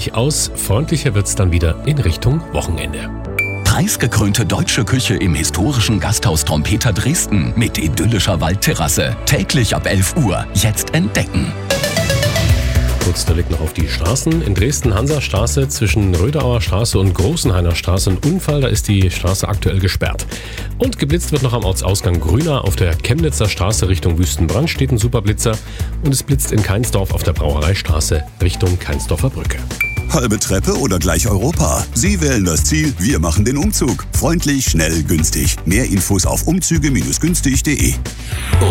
sonnig aus. Freundlicher wird's dann wieder in Richtung Wochenende. Preisgekrönte deutsche Küche im historischen Gasthaus Trompeter Dresden mit idyllischer Waldterrasse. Täglich ab 11 Uhr. Jetzt entdecken. Kurz der Blick noch auf die Straßen. In Dresden Hansastraße zwischen Röderauer Straße und Großenhainer Straße ein Unfall. Da ist die Straße aktuell gesperrt. Und geblitzt wird noch am Ortsausgang Grüner. Auf der Chemnitzer Straße Richtung Wüstenbrand steht ein Superblitzer. Und es blitzt in Keinsdorf auf der Brauereistraße Richtung Keinsdorfer Brücke. Halbe Treppe oder gleich Europa? Sie wählen das Ziel, wir machen den Umzug. Freundlich, schnell, günstig. Mehr Infos auf umzüge-günstig.de.